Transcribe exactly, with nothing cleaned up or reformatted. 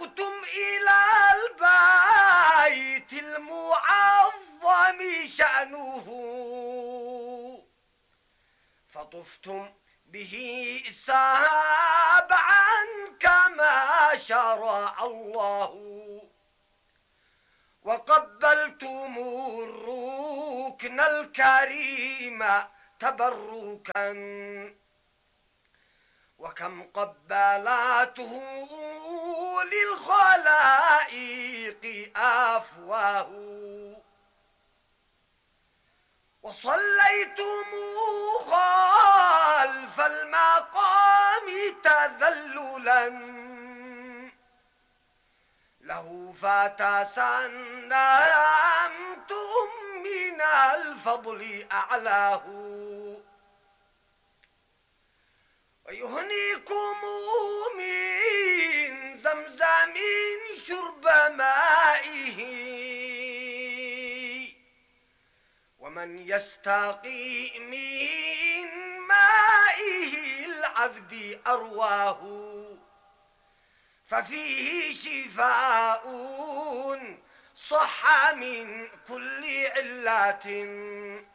انطلقتم إلى البيت المعظم شأنه، فطفتم به سابعا كما شرع الله، وقبلتم الركن الكريم تبركا، وكم قبلاته للخلائق أفواه، وصليتم خلف المقام تذللا له، فتسنمتم من الفضل أعلاه، ويهنيكم من زمزم شرب مائه، ومن يستقي من مائه العذب أرواه، ففيه شفاء صح من كل علة،